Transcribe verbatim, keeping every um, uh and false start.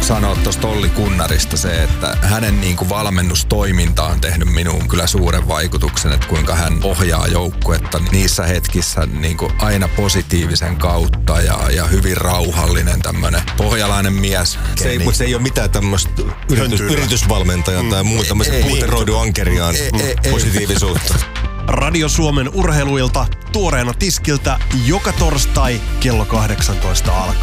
sanoa tuosta Olli Kunnarista se, että hänen niin kuin valmennustoiminta on tehnyt minuun kyllä suuren vaikutuksen, että kuinka hän ohjaa joukkuetta niissä hetkissä niin kuin aina positiivisen kautta ja, ja hyvin rauhallinen tämmöinen pohjalainen mies. Se ei, mutta se ei ole mitään tämmöistä yritys, yritysvalmentajan mm. tai muuta tämmöisen puuteroidu ankeriaan ei, ei, ei, positiivisuutta. Radio Suomen urheiluilta tuoreena tiskiltä joka torstai kello kahdeksantoista alkaen.